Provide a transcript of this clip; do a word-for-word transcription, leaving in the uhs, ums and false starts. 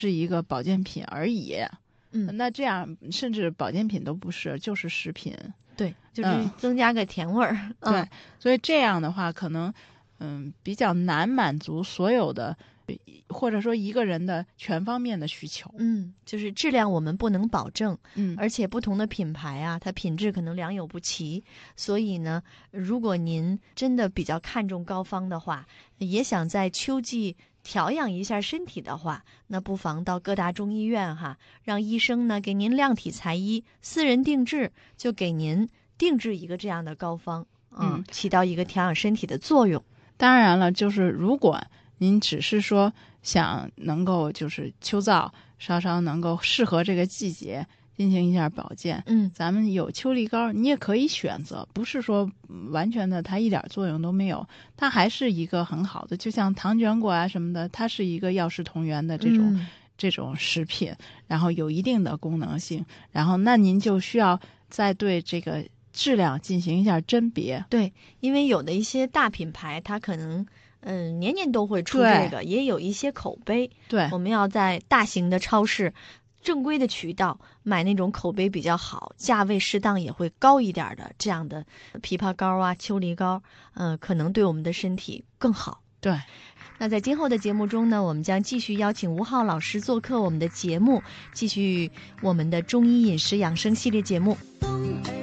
是一个保健品而已。 嗯， 那这样甚至保健品都不是，就是食品。 对，就是增加个甜味儿。 嗯嗯、 对，所以这样的话，可能嗯比较难满足所有的，或者说一个人的全方面的需求。 嗯，就是质量我们不能保证， 嗯， 而且不同的品牌啊，它品质可能良莠不齐，所以呢，如果您真的比较看重膏方的话，也想在秋季调养一下身体的话，那不妨到各大中医院哈，让医生呢给您量体裁衣，私人定制，就给您定制一个这样的膏方，嗯， 嗯起到一个调养身体的作用。 当然了，就是如果您只是说想能够就是秋燥稍稍能够适合这个季节进行一下保健， 嗯， 咱们有秋梨膏，你也可以选择，不是说完全的它一点作用都没有，它还是一个很好的，就像糖卷果啊什么的，它是一个药食同源的这种、 嗯、 这种食品，然后有一定的功能性，然后那您就需要再对这个质量进行一下甄别。 对，因为有的一些大品牌，它可能嗯年年都会出这个，也有一些口碑。 对， 我们要在大型的超市、正规的渠道买那种口碑比较好、价位适当也会高一点的这样的枇杷膏啊、秋梨膏，嗯、呃，可能对我们的身体更好。 对。 那在今后的节目中呢，我们将继续邀请吴浩老师做客我们的节目，继续我们的中医饮食养生系列节目。